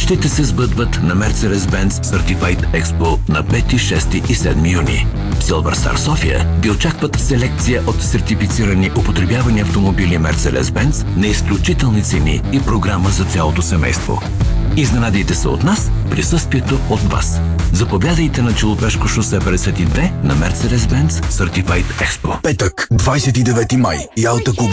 Мечтите се сбъдват на Mercedes-Benz Certified Expo на 5, 6 и 7 юни. В Silver Star София ви очакват селекция от сертифицирани употребявани автомобили Mercedes-Benz на изключителни цени и програма за цялото семейство. Изненадайте се от нас, присъствието от вас. Заповядайте на Челопешко шосе 52 на Mercedes-Benz Certified Expo. Петък, 29 май. Ялта Клуб